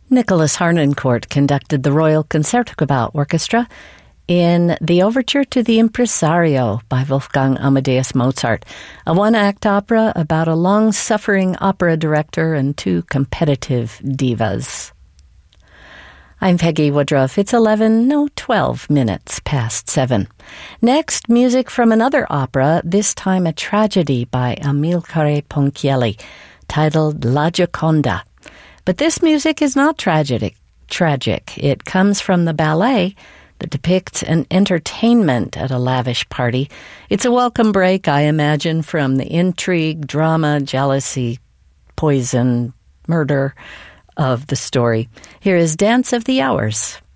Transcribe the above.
Nicholas Harnoncourt conducted the Royal Concertgebouw Orchestra in the Overture to the Impresario by Wolfgang Amadeus Mozart, a one-act opera about a long-suffering opera director and two competitive divas. I'm Peggy Woodruff. It's 12 minutes past 7. Next, music from another opera, this time a tragedy by Amilcare Ponchielli, titled La Gioconda. But this music is not tragic. It comes from the ballet that depicts an entertainment at a lavish party. It's a welcome break, I imagine, from the intrigue, drama, jealousy, poison, murder of the story. Here is Dance of the Hours.